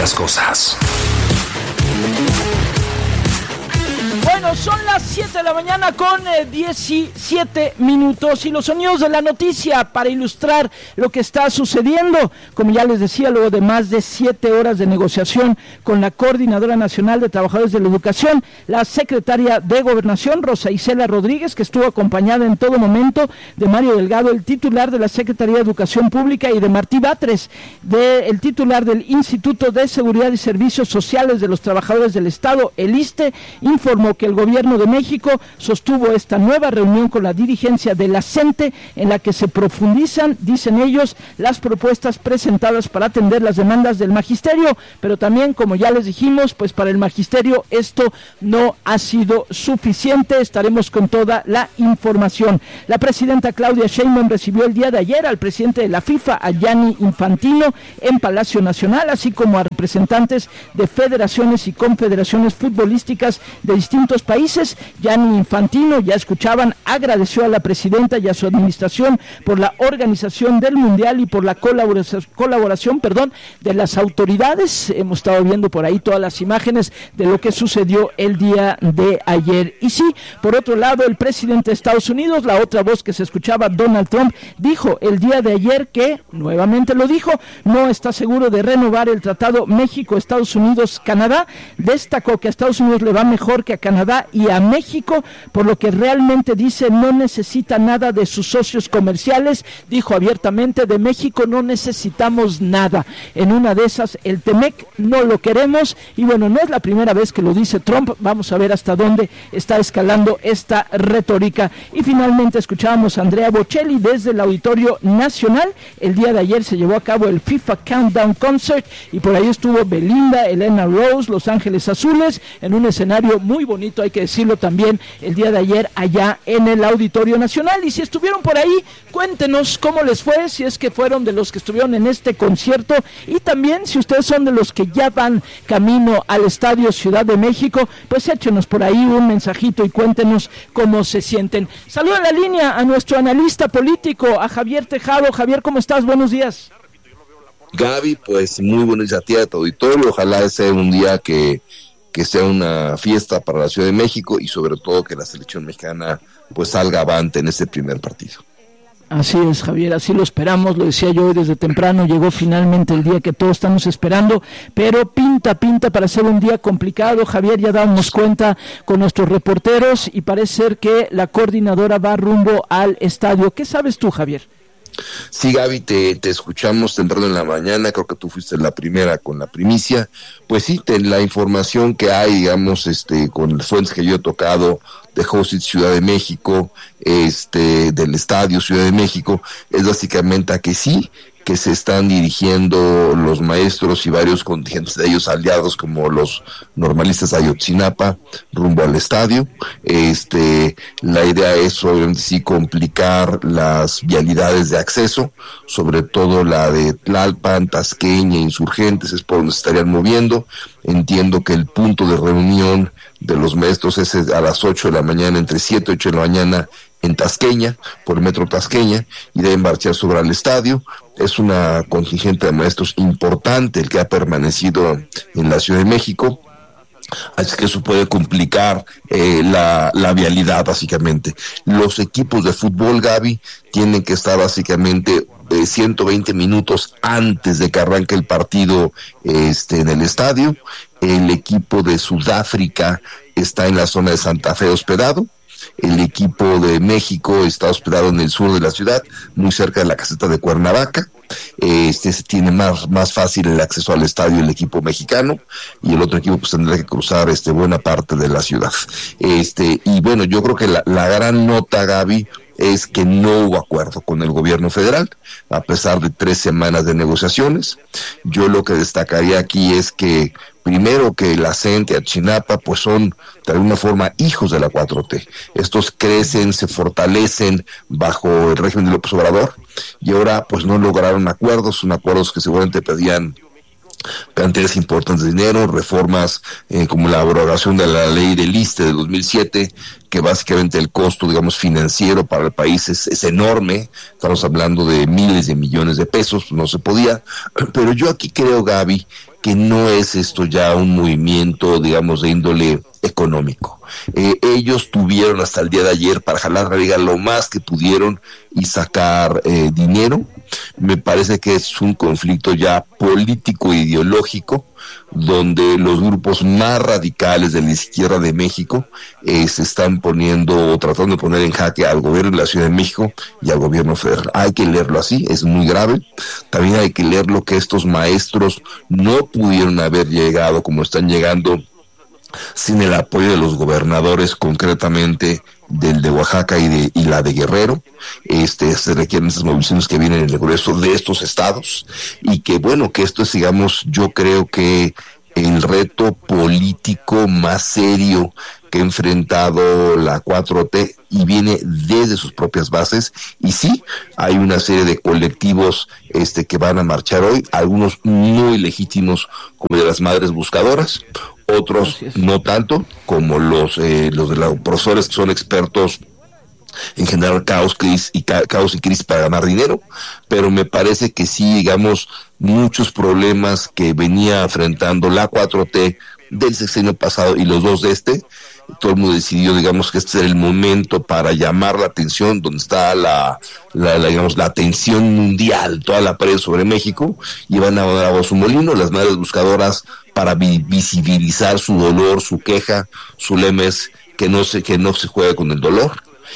las cosas. Bueno, son las 7 de la mañana con 17 minutos y los sonidos de la noticia para ilustrar lo que está sucediendo. Como ya les decía, luego de más de 7 horas de negociación con la Coordinadora Nacional de Trabajadores de la Educación, la secretaria de Gobernación, Rosa Isela Rodríguez, que estuvo acompañada en todo momento de Mario Delgado, el titular de la Secretaría de Educación Pública, y de Martí Batres, el titular del Instituto de Seguridad y Servicios Sociales de los Trabajadores del Estado, el ISSSTE, informó que el Gobierno de México sostuvo esta nueva reunión con la dirigencia de la CENTE, en la que se profundizan, dicen ellos, las propuestas presentadas para atender las demandas del magisterio, pero también, como ya les dijimos, pues para el magisterio esto no ha sido suficiente. Estaremos con toda la información. La presidenta Claudia Sheinbaum recibió el día de ayer al presidente de la FIFA, a Gianni Infantino, en Palacio Nacional, así como a representantes de federaciones y confederaciones futbolísticas de distintos países. Gianni Infantino, ya escuchaban, agradeció a la presidenta y a su administración por la organización del Mundial y por la colaboración de las autoridades. Hemos estado viendo por ahí todas las imágenes de lo que sucedió el día de ayer. Y sí, por otro lado, el presidente de Estados Unidos, la otra voz que se escuchaba, Donald Trump, dijo el día de ayer que, nuevamente lo dijo, no está seguro de renovar el tratado México-Estados Unidos-Canadá. Destacó que a Estados Unidos le va mejor que a Canadá y a México, por lo que realmente, dice, no necesita nada de sus socios comerciales. Dijo abiertamente, de México no necesitamos nada. En una de esas, el TEMEC no lo queremos. Y bueno, no es la primera vez que lo dice Trump. Vamos a ver hasta dónde está escalando esta retórica. Y finalmente escuchábamos a Andrea Bocelli desde el Auditorio Nacional. El día de ayer se llevó a cabo el FIFA Countdown Concert y por ahí estuvo Belinda, Elena Rose, Los Ángeles Azules, en un escenario muy bonito, hay que decirlo también, el día de ayer allá en el Auditorio Nacional. Y si estuvieron por ahí, cuéntenos cómo les fue, si es que fueron de los que estuvieron en este concierto, y también si ustedes son de los que ya van camino al Estadio Ciudad de México, pues échenos por ahí un mensajito y cuéntenos cómo se sienten. Saluda en la línea a nuestro analista político, a Javier Tejado. Javier, ¿cómo estás? Buenos días. Gaby, pues muy buenos días a ti, a tu auditorio. Ojalá sea un día que sea una fiesta para la Ciudad de México y sobre todo que la selección mexicana pues salga avante en este primer partido. Así es, Javier, así lo esperamos, lo decía yo hoy desde temprano, llegó finalmente el día que todos estamos esperando, pero pinta para ser un día complicado. Javier, ya dábamos cuenta con nuestros reporteros y parece ser que la coordinadora va rumbo al estadio. ¿Qué sabes tú, Javier? Sí, Gaby, te escuchamos temprano en la mañana, creo que tú fuiste la primera con la primicia. Pues sí, la información que hay, digamos, con las fuentes que yo he tocado de Host Ciudad de México, del Estadio Ciudad de México, es básicamente a que sí, que se están dirigiendo los maestros y varios contingentes de ellos aliados como los normalistas de Ayotzinapa rumbo al estadio. La idea es obviamente sí complicar las vialidades de acceso, sobre todo la de Tlalpan, Tasqueña, Insurgentes, es por donde se estarían moviendo. Entiendo que el punto de reunión de los maestros es a las 8 de la mañana, entre 7 y 8 de la mañana, en Tasqueña, por el metro Tasqueña, y deben marchar sobre el estadio. Es una contingente de maestros importante el que ha permanecido en la Ciudad de México, así que eso puede complicar la vialidad básicamente. Los equipos de fútbol, Gaby, tienen que estar básicamente 120 minutos antes de que arranque el partido en el estadio. El equipo de Sudáfrica está en la zona de Santa Fe hospedado. El equipo de México está hospedado en el sur de la ciudad, muy cerca de la caseta de Cuernavaca. Tiene más fácil el acceso al estadio el equipo mexicano, y el otro equipo pues tendrá que cruzar buena parte de la ciudad. Y bueno, yo creo que la gran nota, Gaby, es que no hubo acuerdo con el gobierno federal, a pesar de 3 semanas de negociaciones. Yo lo que destacaría aquí es que, primero, que la CENTE, Ayotzinapa, pues son de alguna forma hijos de la 4T. Estos crecen, se fortalecen bajo el régimen de López Obrador, y ahora pues no lograron acuerdos que seguramente pedían cantidades importantes de dinero, reformas como la abrogación de la ley del ISSSTE de 2007, que básicamente el costo, digamos, financiero para el país es enorme. Estamos hablando de miles de millones de pesos, no se podía. Pero yo aquí creo, Gaby, que no es esto ya un movimiento, digamos, de índole económico. Ellos tuvieron hasta el día de ayer para jalar la liga lo más que pudieron y sacar dinero. Me parece que es un conflicto ya político e ideológico, donde los grupos más radicales de la izquierda de México se están poniendo o tratando de poner en jaque al gobierno de la Ciudad de México y al gobierno federal. Hay que leerlo así, es muy grave. También hay que leerlo que estos maestros no pudieron haber llegado como están llegando sin el apoyo de los gobernadores, concretamente del de Oaxaca y la de Guerrero. Se requieren esas movilizaciones que vienen en el Congreso de estos estados, y que bueno, que esto es, digamos, yo creo que el reto político más serio que ha enfrentado la 4T, y viene desde sus propias bases. Y sí, hay una serie de colectivos que van a marchar hoy, algunos muy legítimos, como de las madres buscadoras, otros no tanto, como los de los profesores que son expertos en generar caos y crisis para ganar dinero. Pero me parece que sí, digamos, muchos problemas que venía enfrentando la 4T del sexenio pasado y los dos de todo el mundo decidió, digamos, que este era el momento para llamar la atención, donde está digamos, la atención mundial, toda la prensa sobre México, y van a dar a su molino las madres buscadoras para visibilizar su dolor, su queja. Su lema es que no se juegue con el dolor.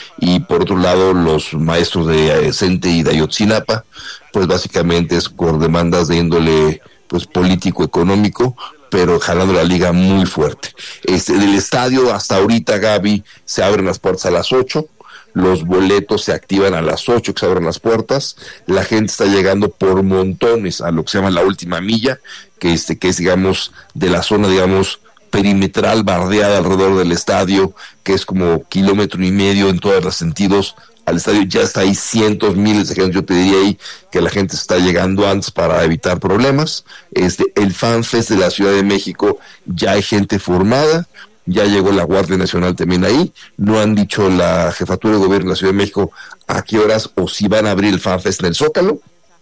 Y por otro lado, los maestros de CENTE y de Ayotzinapa, pues básicamente es por demandas de índole pues político, económico, pero jalando la liga muy fuerte. Del estadio hasta ahorita, Gaby, se abren las puertas a las 8, los boletos se activan a las 8 que se abren las puertas, la gente está llegando por montones a lo que se llama la última milla, que es, digamos, de la zona, digamos, perimetral bardeada alrededor del estadio, que es como 1.5 kilómetros en todos los sentidos. Al estadio ya está ahí cientos, miles de gente. Yo te diría ahí que la gente está llegando antes para evitar problemas. El FanFest de la Ciudad de México, ya hay gente formada, ya llegó la Guardia Nacional también ahí. No han dicho la Jefatura de Gobierno de la Ciudad de México a qué horas o si van a abrir el FanFest en el Zócalo,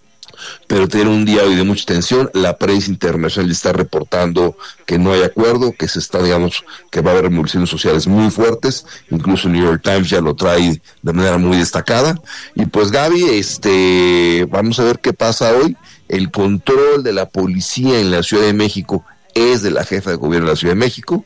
pero tiene un día hoy de mucha tensión. La prensa internacional está reportando que no hay acuerdo, que se está, digamos, que va a haber movilizaciones sociales muy fuertes. Incluso el New York Times ya lo trae de manera muy destacada. Y pues, Gaby, vamos a ver qué pasa hoy. El control de la policía en la Ciudad de México es de la jefa de gobierno de la Ciudad de México.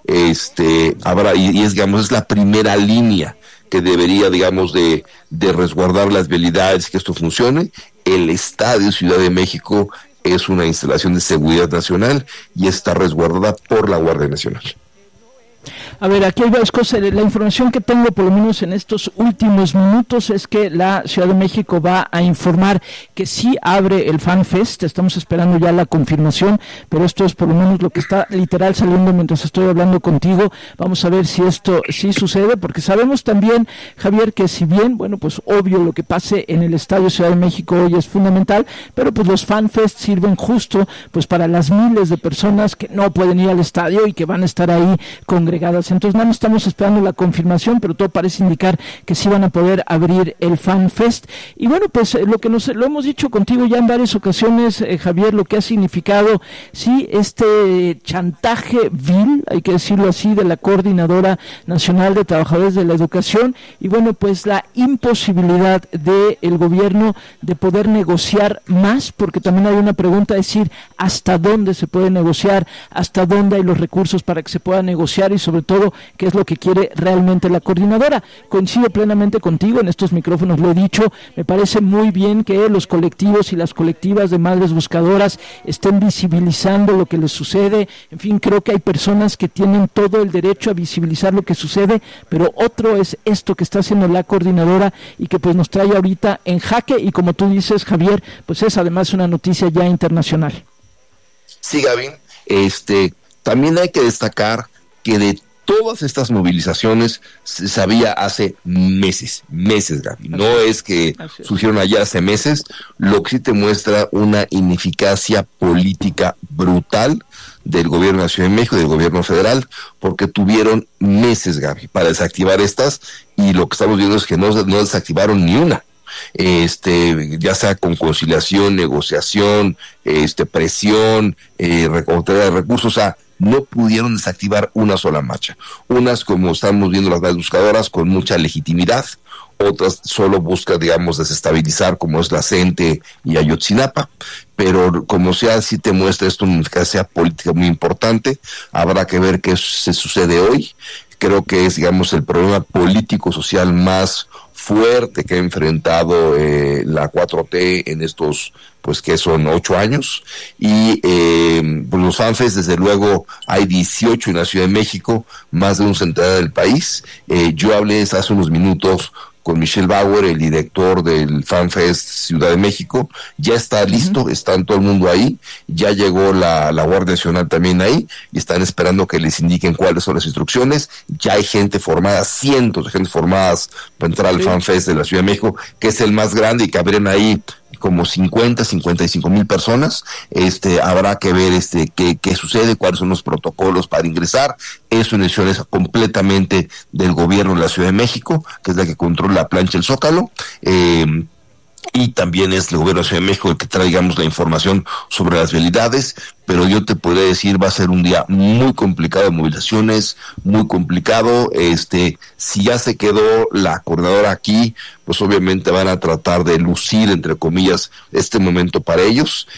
Es la primera línea que debería, digamos, de resguardar las vialidades y que esto funcione. El Estadio Ciudad de México es una instalación de seguridad nacional y está resguardada por la Guardia Nacional. A ver, aquí hay varias cosas. La información que tengo, por lo menos en estos últimos minutos, es que la Ciudad de México va a informar que sí abre el FanFest. Estamos esperando ya la confirmación, pero esto es por lo menos lo que está literal saliendo mientras estoy hablando contigo. Vamos a ver si esto sí sucede, porque sabemos también, Javier, que si bien, bueno, pues obvio lo que pase en el Estadio Ciudad de México hoy es fundamental, pero pues los FanFest sirven justo pues para las miles de personas que no pueden ir al estadio y que van a estar ahí congregadas. Entonces, nada, estamos esperando la confirmación, pero todo parece indicar que sí van a poder abrir el FanFest. Y bueno, pues lo hemos dicho contigo ya en varias ocasiones, Javier, lo que ha significado, sí, este chantaje vil, hay que decirlo así, de la Coordinadora Nacional de Trabajadores de la Educación, y bueno, pues la imposibilidad del gobierno de poder negociar más, porque también hay una pregunta, es decir, ¿hasta dónde se puede negociar? ¿Hasta dónde hay los recursos para que se pueda negociar? Y sobre todo, qué es lo que quiere realmente la coordinadora. Coincido plenamente contigo, en estos micrófonos lo he dicho, me parece muy bien que los colectivos y las colectivas de madres buscadoras estén visibilizando lo que les sucede. En fin, creo que hay personas que tienen todo el derecho a visibilizar lo que sucede, pero otro es esto que está haciendo la coordinadora y que pues nos trae ahorita en jaque, y como tú dices, Javier, pues es además una noticia ya internacional. Sí, Gaby, también hay que destacar que de Todas estas movilizaciones se sabía hace meses, Gaby. No es que surgieron allá hace meses, lo que sí te muestra una ineficacia política brutal del gobierno de la Ciudad de México y del gobierno federal, porque tuvieron meses, Gaby, para desactivar estas, y lo que estamos viendo es que no desactivaron ni una. Ya sea con conciliación, negociación, presión, recolectar de recursos, o sea, no pudieron desactivar una sola marcha. Unas, como estamos viendo las bases buscadoras, con mucha legitimidad, otras solo buscan, digamos, desestabilizar, como es la CENTE y Ayotzinapa, pero como sea, sí te muestra esto una ineficacia política muy importante. Habrá que ver qué se sucede hoy. Creo que es, digamos, el problema político-social más fuerte que ha enfrentado la 4T en estos, pues que son 8 años, y pues los FanFest, desde luego, hay 18 en la Ciudad de México, más de un centenar del país. Yo hablé hace unos minutos con Michelle Bauer, el director del FanFest Ciudad de México. Ya está listo, está todo el mundo ahí, ya llegó la Guardia Nacional también ahí, y están esperando que les indiquen cuáles son las instrucciones. Ya hay gente formada, cientos de gente formadas para entrar al FanFest de la Ciudad de México, que es el más grande y que abren ahí como 55,000 personas. Habrá que ver qué sucede, cuáles son los protocolos para ingresar. Es una decisión completamente del gobierno de la Ciudad de México, que es la que controla la plancha del Zócalo, y también es el gobierno de la Ciudad de México el que trae, digamos, la información sobre las vialidades. Pero yo te podría decir, va a ser un día muy complicado de movilizaciones, muy complicado. Si ya se quedó la coordinadora aquí, pues obviamente van a tratar de lucir, entre comillas, este momento para ellos,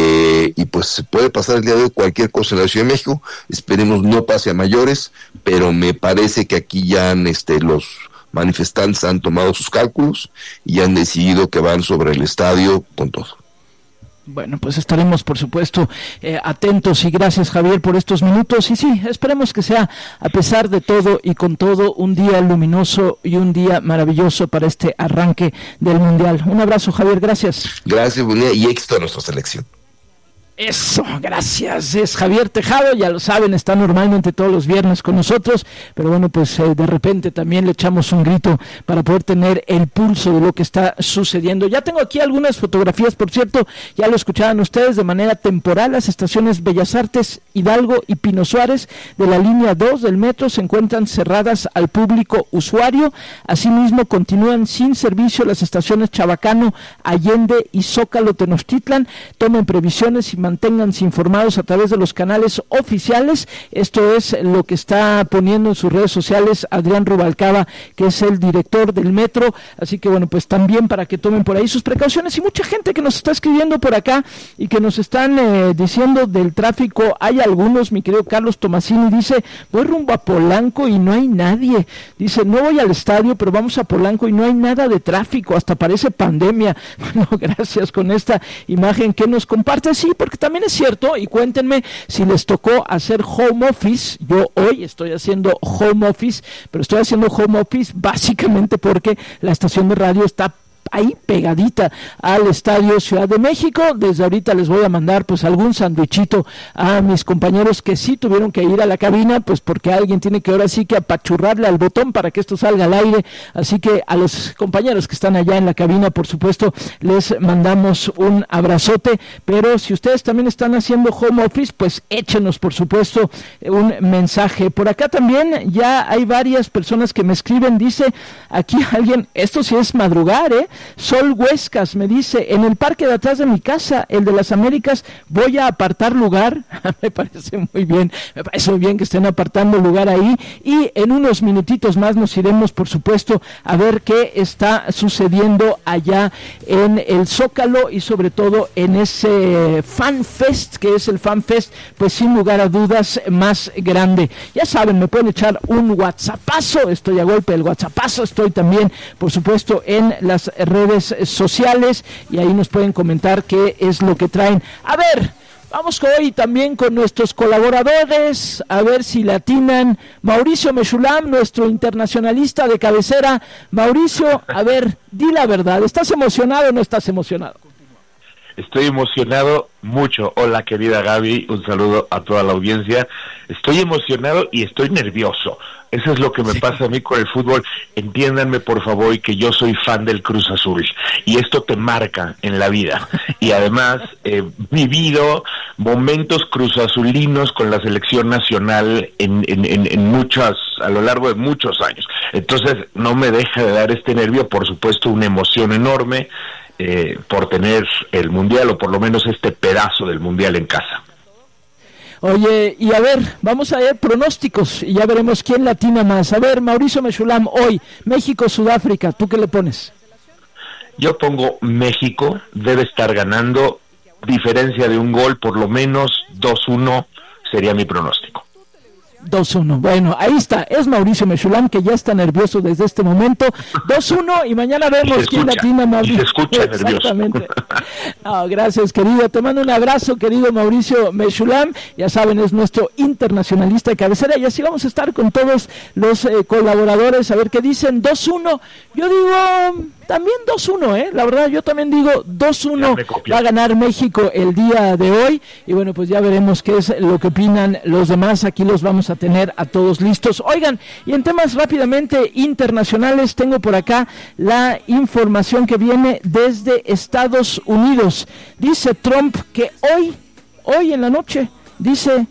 y pues se puede pasar el día de hoy cualquier cosa en la Ciudad de México. Esperemos no pase a mayores, pero me parece que aquí ya los manifestantes han tomado sus cálculos y han decidido que van sobre el estadio con todo. Bueno, pues estaremos, por supuesto, atentos, y gracias, Javier, por estos minutos. Y sí, esperemos que sea, a pesar de todo y con todo, un día luminoso y un día maravilloso para este arranque del Mundial. Un abrazo, Javier, gracias. Gracias, buen día y éxito a nuestra selección. Eso, gracias. Es Javier Tejado, ya lo saben, está normalmente todos los viernes con nosotros, pero bueno, pues de repente también le echamos un grito para poder tener el pulso de lo que está sucediendo. Ya tengo aquí algunas fotografías, por cierto, ya lo escuchaban ustedes, de manera temporal. Las estaciones Bellas Artes, Hidalgo y Pino Suárez de la línea 2 del metro se encuentran cerradas al público usuario. Asimismo, continúan sin servicio las estaciones Chabacano, Allende y Zócalo Tenochtitlan. Tomen previsiones y manténganse informados a través de los canales oficiales. Esto es lo que está poniendo en sus redes sociales Adrián Rubalcaba, que es el director del metro. Así que bueno, pues también para que tomen por ahí sus precauciones. Y mucha gente que nos está escribiendo por acá y que nos están diciendo del tráfico. Hay algunos, mi querido Carlos Tomasini dice: voy rumbo a Polanco y no hay nadie. Dice: no voy al estadio, pero vamos a Polanco y no hay nada de tráfico, hasta parece pandemia. Bueno, gracias con esta imagen que nos comparte. Sí, porque también es cierto, y cuéntenme si les tocó hacer home office. Yo hoy estoy haciendo home office, pero estoy haciendo home office básicamente porque la estación de radio está ahí pegadita al Estadio Ciudad de México. Desde ahorita les voy a mandar pues algún sandwichito a mis compañeros que sí tuvieron que ir a la cabina, pues porque alguien tiene que ahora sí que apachurrarle al botón para que esto salga al aire. Así que a los compañeros que están allá en la cabina, por supuesto, les mandamos un abrazote. Pero si ustedes también están haciendo home office, pues échenos, por supuesto, un mensaje. Por acá también ya hay varias personas que me escriben. Dice aquí alguien, esto sí es madrugar, Sol Huescas me dice: en el parque de atrás de mi casa, el de las Américas, voy a apartar lugar. Me parece muy bien que estén apartando lugar ahí, y en unos minutitos más nos iremos, por supuesto, a ver qué está sucediendo allá en el Zócalo y sobre todo en ese FanFest, que es el FanFest, pues sin lugar a dudas, más grande. Ya saben, me pueden echar un WhatsAppazo, estoy a golpe del WhatsAppazo, estoy también, por supuesto, en las redes sociales, y ahí nos pueden comentar qué es lo que traen. A ver, vamos hoy también con nuestros colaboradores, a ver si le atinan. Mauricio Mechulam, nuestro internacionalista de cabecera. Mauricio, a ver, di la verdad, ¿estás emocionado o no estás emocionado? Estoy emocionado mucho. Hola, querida Gaby, un saludo a toda la audiencia. Estoy emocionado y estoy nervioso. Eso es lo que me pasa a mí con el fútbol. Entiéndanme, por favor, que yo soy fan del Cruz Azul. Y esto te marca en la vida. Y además, he vivido momentos cruzazulinos con la selección nacional en muchas, a lo largo de muchos años. Entonces, no me deja de dar este nervio, por supuesto, una emoción enorme por tener el Mundial, o por lo menos este pedazo del Mundial en casa. Oye, y a ver, vamos a ver pronósticos y ya veremos quién latina más. A ver, Mauricio Mechulam, hoy, México-Sudáfrica, ¿tú qué le pones? Yo pongo México, debe estar ganando, diferencia de un gol, por lo menos 2-1 sería mi pronóstico. 2-1, bueno, ahí está, es Mauricio Mechulam, que ya está nervioso desde este momento. 2-1 y mañana vemos quién latina Mauricio. Se escucha exactamente. nervioso. No, gracias, querido, te mando un abrazo, querido Mauricio Mechulam, ya saben, es nuestro internacionalista de cabecera, y así vamos a estar con todos los colaboradores, a ver qué dicen. 2-1, yo digo también 2-1, la verdad, yo también digo 2-1 va a ganar México el día de hoy, y bueno, pues ya veremos qué es lo que opinan los demás. Aquí los vamos a tener a todos listos. Oigan, y en temas rápidamente internacionales, tengo por acá la información que viene desde Estados Unidos. Dice Trump que hoy en la noche, dice